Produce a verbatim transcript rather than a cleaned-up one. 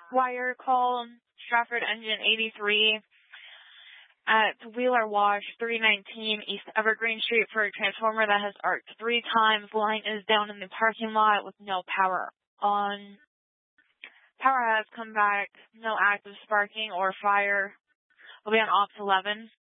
wire call, Stratford Engine eighty-three at Wheeler Wash, three nineteen East Evergreen Street for a transformer that has arced three times. Line is down in the parking lot with no power on. Power has come back. No active sparking or fire. Will be on ops eleven.